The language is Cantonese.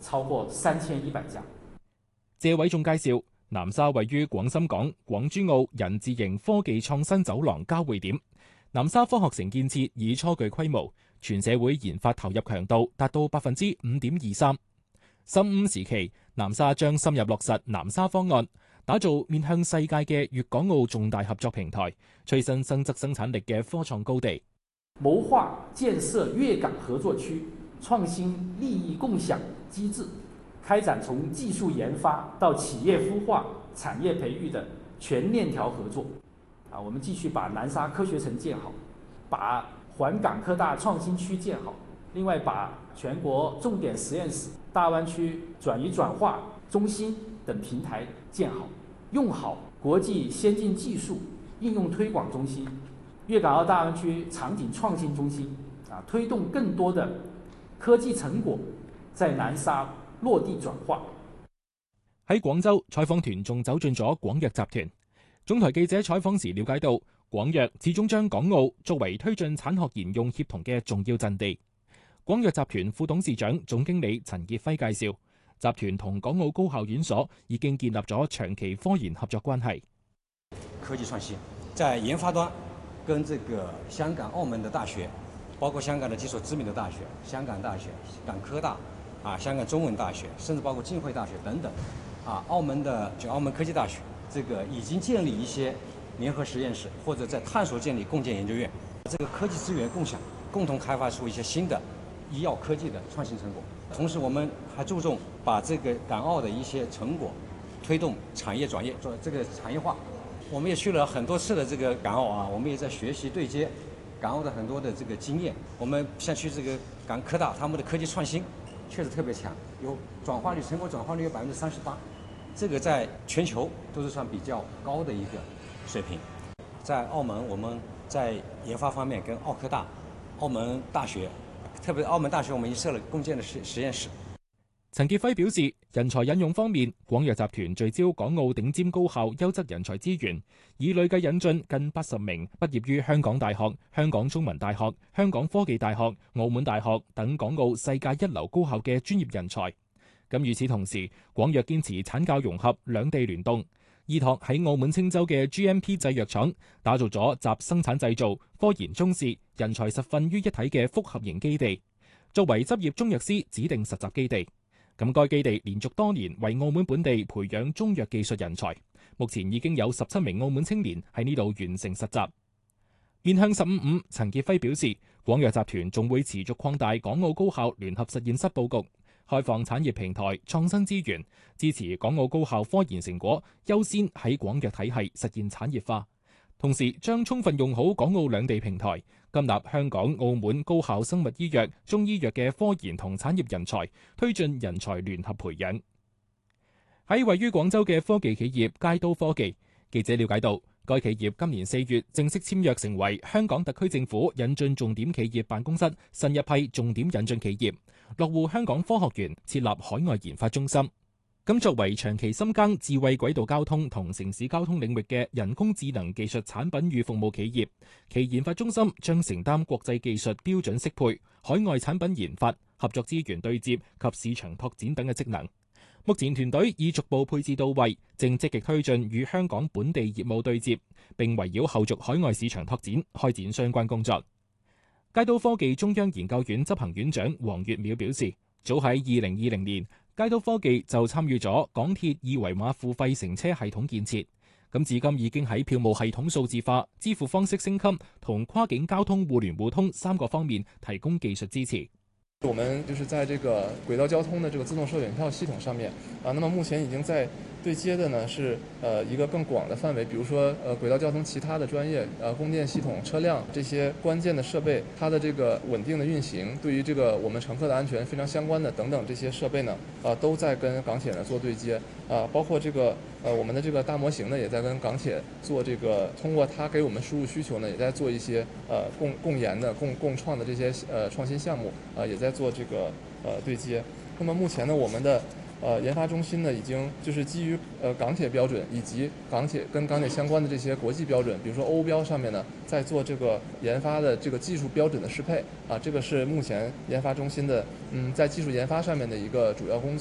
超過3100家。 謝偉仲介紹，南沙位於廣深港、廣珠澳人字形科技創新走廊交匯點，南沙科學城建設已初具規模，全社會研發投入強度達到5.23%。15時期，南沙將深入落實南沙方案，打造面向世界嘅粵港澳重大合作平台，催生增值生產力嘅科創高地， 謀劃建設粵港合作區創新利益共享機制，開展從技術研發到企業孵化、產業培育的全鏈條合作。我們繼續把南沙科學城建好，把環港科大創新區建好，另外把全國重點實驗室、大灣區轉移轉化中心等平台建好，用好國際先進技術應用推廣中心、粵港澳大灣區場景創新中心，推動更多的科技成果在南沙落地轉化。 喺廣州，採訪團仲走進咗廣藥集團。總台記者採訪時了解到，廣藥始終將港澳作為推進產學研用協同嘅重要陣地。廣藥集團副董事長、總經理陳傑輝介紹，集團同港澳高校院所已經建立咗長期科研合作關係。 科技創新在研發端，跟這個香港、澳門的大學，包括香港的幾所知名的大學，香港大學、港科大、香港中文大學，甚至包括浸會大學等等，澳門科技大學，這個已經建立一些聯合實驗室，或者在探索建立共建研究院，這個科技資源共享，共同開發出一些新的醫藥科技的創新成果。同時，我們還注重把這個港澳的一些成果推動產業轉業，做這個產業化。我們也去了很多次的這個港澳我們也在學習對接港澳的很多的這個經驗。我們像去這個港科大，他們的科技創新確實特別強，有轉化率，成果轉化率有38%，這個在全球都是算比較高的一個水平。在澳門，我們在研發方面跟澳科大、澳門大學，特別澳門大學，我們已設了共建的實驗室。 陳傑輝表示，人才引用方面，廣藥集團聚焦港澳頂尖高校優質人才資源，已累計引進近80名畢業於香港大學、香港中文大學、香港科技大學、澳門大學等港澳世界一流高校嘅專業人才。咁與此同時，廣藥堅持產教融合、兩地聯動，依託喺澳門青州嘅 GMP 製藥廠，打造咗集生產製造、科研中試、人才實訓於一體嘅複合型基地，作為執業中藥師指定實習基地。咁該基地連續多年為澳門本地培養中藥技術人才，目前已經有17名澳門青年喺呢度完成實習。面向15/5，陳傑輝表示，廣藥集團仲會持續擴大港澳高校聯合實驗室佈局，開放產業平台、創新資源，支持港澳高校科研成果優先喺廣藥體系實現產業化。同時將充分用好港澳兩地平台，吸納香港、澳門高校生物醫藥、中醫藥嘅科研同產業人才，推進人才聯合培養。喺位於廣州嘅科技企業佳都科技，記者了解到，該企業今年4月正式簽約成為香港特區政府引進重點企業辦公室新一批重點引進企業，落戶香港科學園，設立海外研發中心。咁作為長期深耕智慧軌道交通同城市交通領域嘅人工智能技術產品與服務企業，其研發中心將承擔國際技術標準適配、海外產品研發、合作資源對接及市場拓展等嘅職能。目前團隊已逐步配置到位，正積極推進與香港本地業務對接，並圍繞後續海外市場拓展開展相關工作。佳都科技中央研究院執行院長黃月淼表示，早喺2020年，佳都科技就參與咗港鐵二維碼付費乘車系統建設，咁至今已經喺票務系統數字化、支付方式升級同跨境交通互聯互通3個方面提供技術支持。 我們就是在這個軌道交通的這個自動售選票系統上面那麼目前已經在對接的呢是一個更廣的範圍，比如說軌道交通其他的專業供電系統、車輛這些關鍵的設備，它的這個穩定的運行，對於這個我們乘客的安全非常相關的等等這些設備呢都在跟港鐵呢做對接包括這個我們的這個大模型呢也在跟港鐵做這個通過它給我們輸入需求呢也在做一些共研的共創的這些創新項目也在做這個對接。那麼目前呢我們的研發中心呢已經就是基於港鐵標準以及跟港鐵相關的這些國際標準，比如說歐標上面呢在做這個研發的這個技術標準的適配這個是目前研發中心的在技術研發上面的一個主要工作。